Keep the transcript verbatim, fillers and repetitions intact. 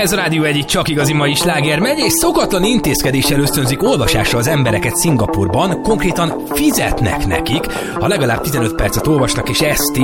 Ez a Rádió egy csak igazi mai sláger megy, és szokatlan intézkedéssel ösztönzik olvasásra az embereket Szingapurban, konkrétan fizetnek nekik, ha legalább tizenöt percet olvasnak, és ezt